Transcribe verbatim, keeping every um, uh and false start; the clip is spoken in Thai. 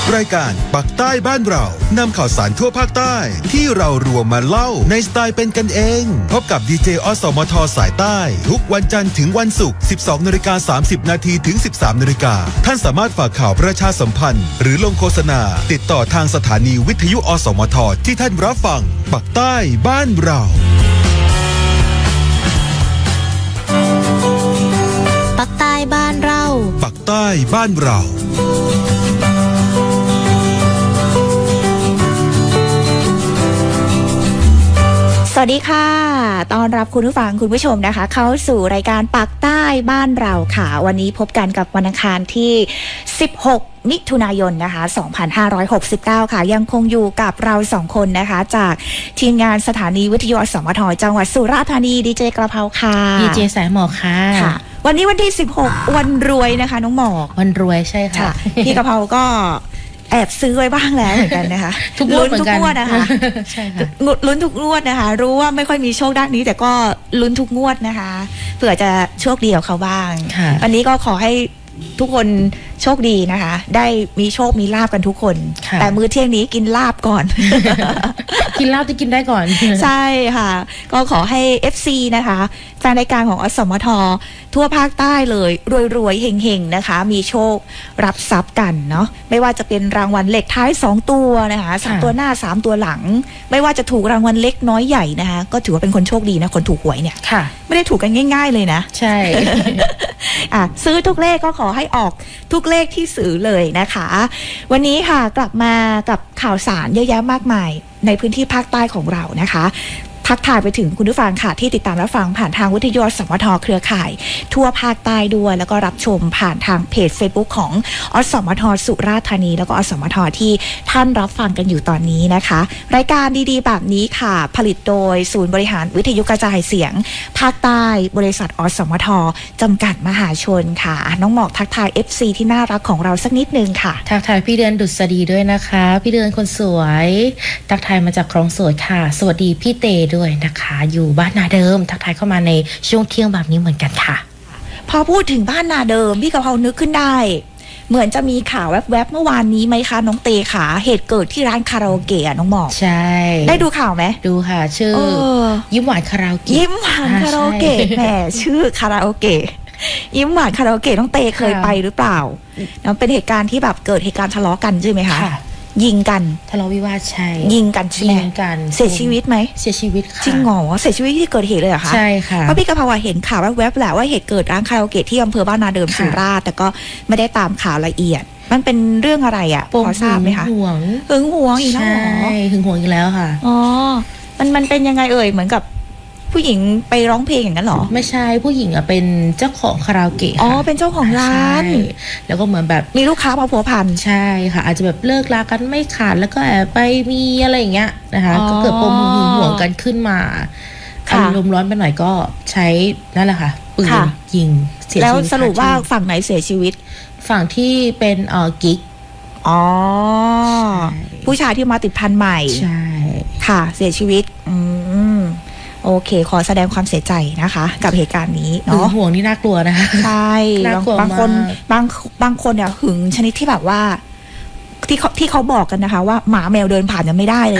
รายการปักใต้บ้านเรานำข่าวสารทั่วภาคใต้ที่เรารวมมาเล่าในสไตล์เป็นกันเองพบกับดีเจอสมทสายใต้ทุกวันจันทร์ถึงวันศุกร์ สิบสองนาฬิกาสามสิบนาทีถึง สิบสามนาฬิกาท่านสามารถฝากข่าวประชาสัมพันธ์หรือลงโฆษณาติดต่อทางสถานีวิทยุอสมทที่ท่านรับฟังปักใต้บ้านเราปักใต้บ้านเราปักใต้บ้านเราสวัสดีค่ะต้อนรับคุณผู้ฟังคุณผู้ชมนะคะเข้าสู่รายการปักใต้บ้านเราค่ะวันนี้พบกันกับวันอังคารที่สิบหกมิถุนายนนะคะสองพันห้าร้อยหกสิบเก้าค่ะยังคงอยู่กับเราสองคนนะคะจากทีมงานสถานีวิทยุอสมทจังหวัดสุราษฎร์ธานีดีเจกระเพราค่ะดีเจสายหมอกค่ะค่ะวันนี้วันที่สิบหกวันรวยนะคะน้องหมอกวันรวยใช่ค่ะพี่กระเพราก็แอบซื้อไว้บ้างแล้วเหมือนกันนะคะทุกงวดเหมือนกันลุ้นทุกงวดนะคะใช่ค่ะลุ้นทุกงวดนะคะรู้ว่าไม่ค่อยมีโชคด้านนี้แต่ก็ลุ้นทุกงวดนะคะเผื่อจะโชคดีกับเขาบ้างวันนี้ก็ขอให้ทุกคนโชคดีนะคะได้มีโชคมีลาบกันทุกคนแต่มื้อเที่ยงนี้กินลาบก่อนกินลาบที่กินได้ก่อนใช่ค่ะก็ขอให้ เอฟ ซี นะคะแฟนรายการของอสมททั่วภาคใต้เลยรวยๆเฮงๆนะคะมีโชครับทรัพย์กันเนาะไม่ว่าจะเป็นรางวัลเลขท้ายสองตัวนะคะสามตัวหน้าสามตัวหลังไม่ว่าจะถูกรางวัลเล็กน้อยใหญ่นะคะก็ถือว่าเป็นคนโชคดีนะคนถูกหวยเนี่ยไม่ได้ถูกกันง่ายๆเลยนะใช่อ่ะซื้อทุกเลขก็ขอให้ออกทุกเลขที่ซื้อเลยนะคะวันนี้ค่ะกลับมากับข่าวสารเยอะแยะมากมายในพื้นที่ภาคใต้ของเรานะคะทักทายไปถึงคุณผู้ฟังค่ะที่ติดตามรับฟังผ่านทางวิทยุอสมทเครือข่ายทั่วภาคใต้ด้วยแล้วก็รับชมผ่านทางเพจ Facebook ของอสมทสุราษฎร์ธานีแล้วก็อสมทที่ท่านรับฟังกันอยู่ตอนนี้นะคะรายการดีๆแบบนี้ค่ะผลิตโดยศูนย์บริหารวิทยุกระจายเสียงภาคใต้บริษัทอสมทจำกัดมหาชนค่ะน้องหมอกทักทาย เอฟ ซี ที่น่ารักของเราสักนิดนึงค่ะทักทายพี่เดือนดุษฎีด้วยนะคะพี่เดือนคนสวยทักทายมาจากคลองสวยค่ะสวัสดีพี่เตด้วยนะคะอยู่บ้านนาเดิมทักทายเข้ามาในช่วงเที่ยงแบบนี้เหมือนกันค่ะพอพูดถึงบ้านนาเดิมพี่กะเพรานึกขึ้นได้เหมือนจะมีข่าวแวบๆเมื่อวานนี้ไหมคะน้องเตค่ะเหตุเกิดที่ร้านคาราโอเกะน้องหมอกใช่ได้ดูข่าวไหมดูค่ะชื่อยิ้มหวานคาราโอเกะยิ้มหวานคาราโอเกะแหมชื่อคาราโอเกะยิ้มหวานคาราโอเกะน้องเตเคยไปหรือเปล่าแล้วเป็นเหตุการณ์ที่แบบเกิดเหตุการณ์ทะเลาะกันใช่ไหมคะยิงกันทะเลาะวิวาทใช่ยิงกันใช่ไหมยิงกันเสียชีวิตไหมเสียชีวิตค่ะจริงเหรอเสียชีวิตที่เกิดเหตุเลยเหรอคะใช่ค่ะเพราะพี่กะเพราเห็นข่าวแวบๆแหละว่าเหตุเกิดร้านคาราโอเกะที่อำเภอบ้านนาเดิมสุราษฎร์แต่ก็ไม่ได้ตามข่าวละเอียดมันเป็นเรื่องอะไรอ่ะพอทราบไหมคะหึงหวงหึงหวงอีกแล้วเหรอใช่หึงหวงอีกแล้วค่ะอ๋อมันมันเป็นยังไงเอ่ยเหมือนกับผู้หญิงไปร้องเพลงอย่างนั้นหรอไม่ใช่ผู้หญิงอ่ะเป็นเจ้าของคาราโอเกะอ๋อเป็นเจ้าของร้านแล้วก็เหมือนแบบมีลูกค้ามาพัวพันใช่ค่ะอาจจะแบบเลิกลากันไม่ขาดแล้วก็แอบไปมีอะไรอย่างเงี้ยนะคะก็เกิดปมหึงหวงกันขึ้นมาอารมณ์ร้อนไปหน่อยก็ใช้นั่นแหละค่ะปืนยิงเสียชีวิตแล้วสรุปว่าฝั่งไหนเสียชีวิตฝั่งที่เป็นเอ่อกิ๊กอ๋อผู้ชายที่มาติดพันใหม่ใช่ค่ะเสียชีวิตอืมโอเคขอแสดงความเสียใจนะคะกับเหตุการณ์นี้เนาะห่วงนี่น่ากลัวนะคะใช่บางคนบางบางคนเนี่ยหึงชนิดที่แบบว่าที่เขาที่เขาบอกกันนะคะว่าหมาแมวเดินผ่านยังไม่ได้เลย